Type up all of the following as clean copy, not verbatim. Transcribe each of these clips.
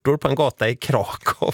på en gata i Krakow.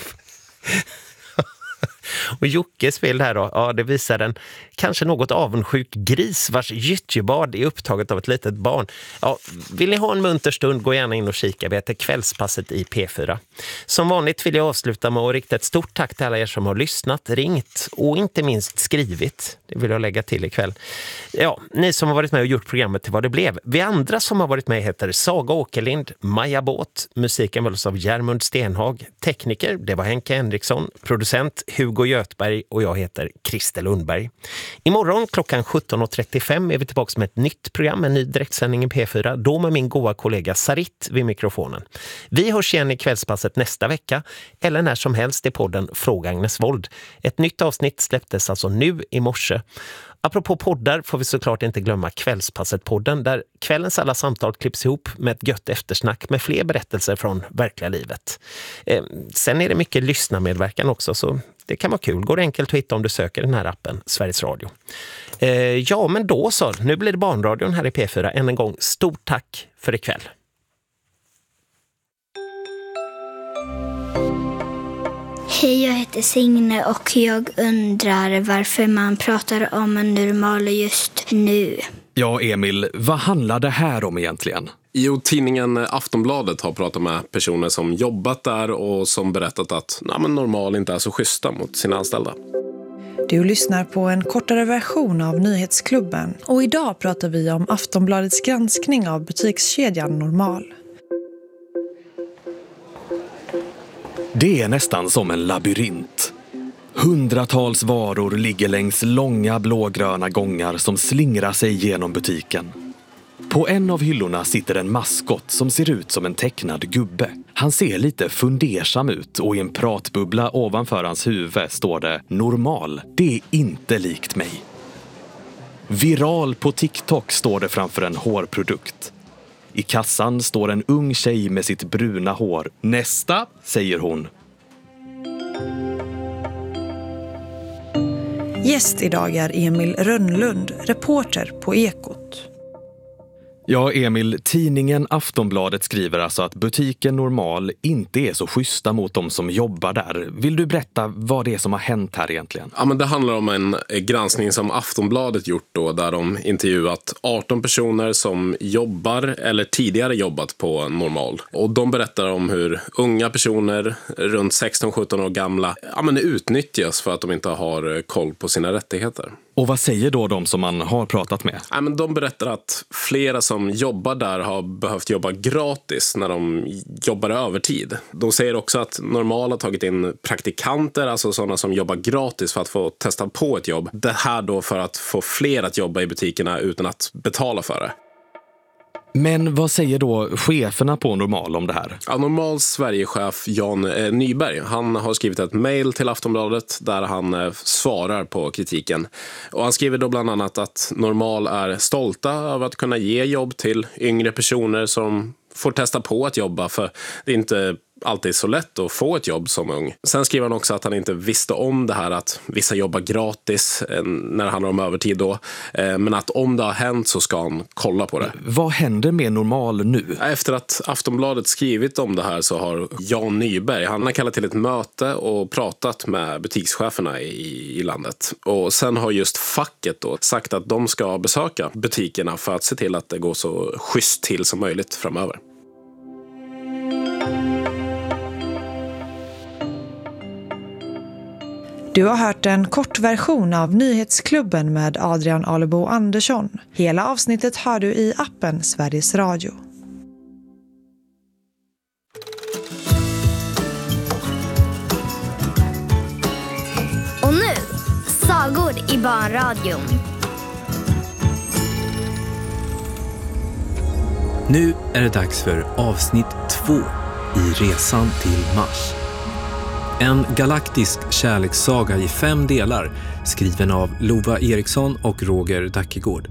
Och Jockes bild här då, ja, det visar en kanske något avundsjuk gris vars gyttjebad är upptaget av ett litet barn. Ja, vill ni ha en munter stund, gå gärna in och kika. Vi heter Kvällspasset i P4. Som vanligt vill jag avsluta med att rikta ett stort tack till alla er som har lyssnat, ringt och inte minst skrivit. Det vill jag lägga till ikväll. Ja, ni som har varit med och gjort programmet till vad det blev. Vi andra som har varit med heter Saga Åkerlind, Maja Båt, musiken väljs av Järmund Stenhag, tekniker, det var Henke Henriksson, producent Hugo Götberg och jag heter Christer Lundberg. Imorgon klockan 17.35 är vi tillbaka med ett nytt program, en ny direktsändning i P4, då med min goda kollega Sarit vid mikrofonen. Vi hörs igen i Kvällspasset nästa vecka eller när som helst i podden Fråga Agnes Wold. Ett nytt avsnitt släpptes alltså nu i morse. Apropå poddar får vi såklart inte glömma Kvällspasset-podden där kvällens alla samtal klipps ihop med ett gött eftersnack med fler berättelser från verkliga livet. Sen är det mycket lyssnarmedverkan också, så det kan vara kul. Går enkelt att hitta om du söker den här appen Sveriges Radio. Ja, men då så. Nu blir det barnradion här i P4. Än en gång, stort tack för ikväll. Hej, jag heter Signe och jag undrar varför man pratar om en normal just nu. Ja, Emil, vad handlar det här om egentligen? Jo, tidningen Aftonbladet har pratat med personer som jobbat där och som berättat att normal inte är så schyssta mot sina anställda. Du lyssnar på en kortare version av Nyhetsklubben och idag pratar vi om Aftonbladets granskning av butikskedjan Normal. Det är nästan som en labyrint. Hundratals varor ligger längs långa blågröna gångar som slingrar sig genom butiken. På en av hyllorna sitter en maskott som ser ut som en tecknad gubbe. Han ser lite fundersam ut och i en pratbubbla ovanför hans huvud står det Normal, det är inte likt mig. Viral på TikTok står det framför en hårprodukt. I kassan står en ung tjej med sitt bruna hår. Nästa, säger hon. Gäst idag är Emil Rönnlund, reporter på Ekot. Ja, Emil, tidningen Aftonbladet skriver alltså att butiken Normal inte är så schyssta mot de som jobbar där. Vill du berätta vad det är som har hänt här egentligen? Ja, men det handlar om en granskning som Aftonbladet gjort då, där de intervjuat 18 personer som jobbar eller tidigare jobbat på Normal. Och de berättar om hur unga personer runt 16-17 år gamla utnyttjas för att de inte har koll på sina rättigheter. Och vad säger då de som man har pratat med? Ja, men de berättar att flera som jobbar där har behövt jobba gratis när de jobbar övertid. De säger också att Normal har tagit in praktikanter, alltså sådana som jobbar gratis för att få testa på ett jobb. Det här då för att få fler att jobba i butikerna utan att betala för det. Men vad säger då cheferna på Normal om det här? Ja, Normals Sverigechef Jan Nyberg, han har skrivit ett mejl till Aftonbladet där han svarar på kritiken. Och han skriver då bland annat att Normal är stolta över att kunna ge jobb till yngre personer som får testa på att jobba, för det är inte alltid så lätt att få ett jobb som ung. Sen skriver han också att han inte visste om det här att vissa jobbar gratis när det handlar om övertid då. Men att om det har hänt så ska han kolla på det. Vad händer med Normal nu? Efter att Aftonbladet skrivit om det här så har Jan Nyberg, han har kallat till ett möte och pratat med butikscheferna i landet. Och sen har just facket då sagt att de ska besöka butikerna för att se till att det går så schysst till som möjligt framöver. Du har hört en kort version av Nyhetsklubben med Adrian Alebo Andersson. Hela avsnittet har du i appen Sveriges Radio. Och nu, sagor i barnradion. Nu är det dags för avsnitt 2 i Resan till Mars. En galaktisk kärlekssaga i 5 delar, skriven av Lova Eriksson och Roger Dackegård.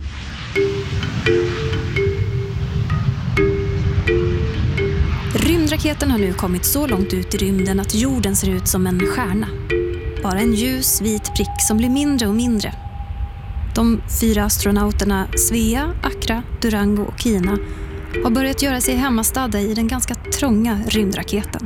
Rymdraketen har nu kommit så långt ut i rymden att jorden ser ut som en stjärna. Bara en ljus vit prick som blir mindre och mindre. De 4 astronauterna Svea, Akra, Durango och Kina har börjat göra sig hemmastadda i den ganska trånga rymdraketen.